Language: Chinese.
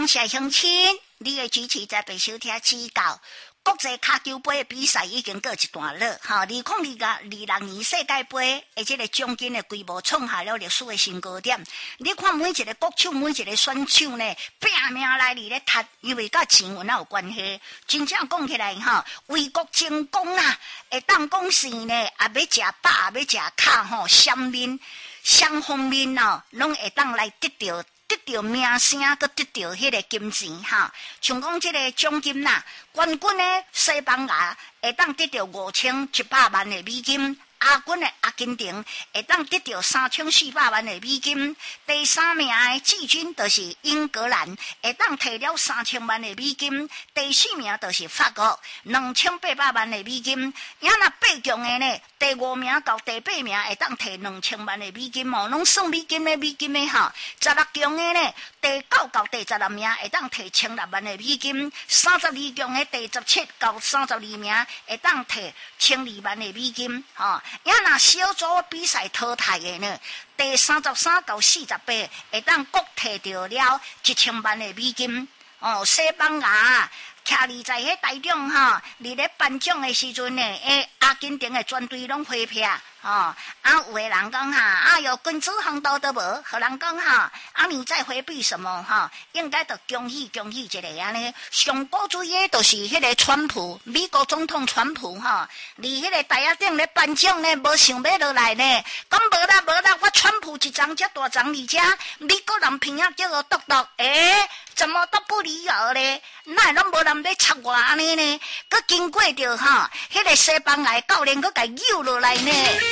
感谢乡亲，你的支持在被收听指教。国际卡球杯的比赛已经过一段落，哈！2026年世界杯，而且个奖金的规模创下了历史的新高点。你看每一个国手、每一个选手呢，拼命来咧踢，因为甲钱有哪有关系？真正讲起来，哈，为国争光啊！会当讲是呢，也要食饱，也要食卡吼，双方面哦，拢会当来得到名声，佮得到迄个金钱哈，像讲即个奖金呐，冠军呢西班牙会当得到5100万的美金，亚军的阿根廷会当得到3400万的美金，第3名的季军就是英格兰，会当摕了3000万的美金，第4名就是法国，2800万的美金，也若8强的呢，第5名到第8名会当摕2000万的美金哦，拢算美金的哈，16强的呢，第9到第16名会当摕1600万的美金，32强的第17到32名会当摕1200万的美金，哈。也若小组比赛淘汰的呢，第33到48会当各摕到了1000万的美金。哦，西班牙徛伫在迄台中哈，伫咧颁奖的时阵呢，阿根廷的全队拢回避。哦，有的人讲哈，有君子风度都无，互人讲哈，你在回避什么哈？应该就恭喜一个安尼。上古主义就是迄个川普，美国总统川普哈，离迄个台仔顶咧颁奖呢，无想要落来呢。讲无啦，我川普一张遮大张而且美国人偏要叫我剁，怎么都不离而咧？那拢无人要插我安尼呢？佮经过着哈，迄个西班牙教练佮甲诱落来呢。